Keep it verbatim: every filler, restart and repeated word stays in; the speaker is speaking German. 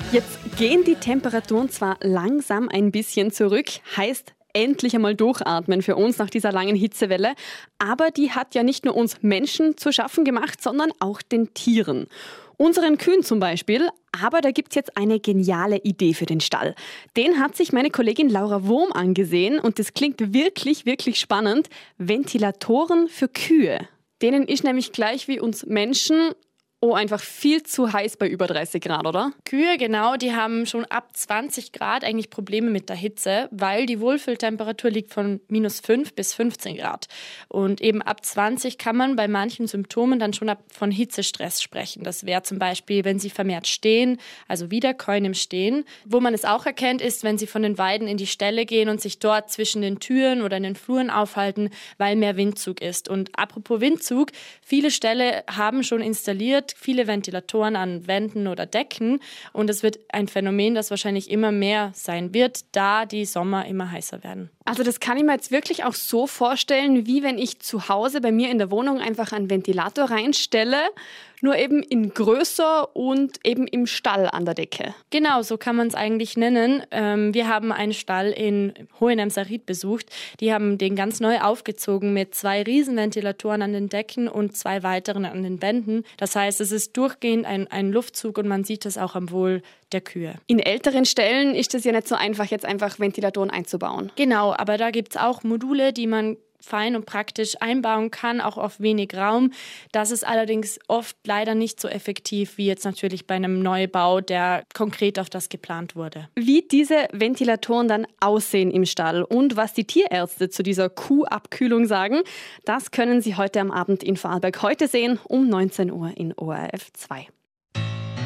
Jetzt gehen die Temperaturen zwar langsam ein bisschen zurück, heißt endlich einmal durchatmen für uns nach dieser langen Hitzewelle, aber die hat ja nicht nur uns Menschen zu schaffen gemacht, sondern auch den Tieren. Unseren Kühen zum Beispiel, aber da gibt's jetzt eine geniale Idee für den Stall. Den hat sich meine Kollegin Laura Wurm angesehen und das klingt wirklich, wirklich spannend. Ventilatoren für Kühe. Denen ist nämlich gleich wie uns Menschen oh, einfach viel zu heiß bei über dreißig Grad, oder? Kühe, genau, die haben schon ab zwanzig Grad eigentlich Probleme mit der Hitze, weil die Wohlfühltemperatur liegt von minus fünf bis fünfzehn Grad. Und eben ab zwanzig kann man bei manchen Symptomen dann schon ab von Hitzestress sprechen. Das wäre zum Beispiel, wenn sie vermehrt stehen, also Wiederkäuen im Stehen. Wo man es auch erkennt, ist, wenn sie von den Weiden in die Ställe gehen und sich dort zwischen den Türen oder in den Fluren aufhalten, weil mehr Windzug ist. Und apropos Windzug, viele Ställe haben schon installiert viele Ventilatoren an Wänden oder Decken und es wird ein Phänomen, das wahrscheinlich immer mehr sein wird, da die Sommer immer heißer werden. Also das kann ich mir jetzt wirklich auch so vorstellen, wie wenn ich zu Hause bei mir in der Wohnung einfach einen Ventilator reinstelle, nur eben in größer und eben im Stall an der Decke. Genau, so kann man es eigentlich nennen. Ähm, wir haben einen Stall in Hohenems-Sarit besucht. Die haben den ganz neu aufgezogen mit zwei Riesenventilatoren an den Decken und zwei weiteren an den Wänden. Das heißt, es ist durchgehend ein, ein Luftzug und man sieht das auch am Wohl der Kühe. In älteren Stellen ist es ja nicht so einfach, jetzt einfach Ventilatoren einzubauen. Genau, aber da gibt es auch Module, die man fein und praktisch einbauen kann, auch auf wenig Raum. Das ist allerdings oft leider nicht so effektiv wie jetzt natürlich bei einem Neubau, der konkret auf das geplant wurde. Wie diese Ventilatoren dann aussehen im Stall und was die Tierärzte zu dieser Kuhabkühlung sagen, das können Sie heute am Abend in Vorarlberg heute sehen um neunzehn Uhr in O R F zwei.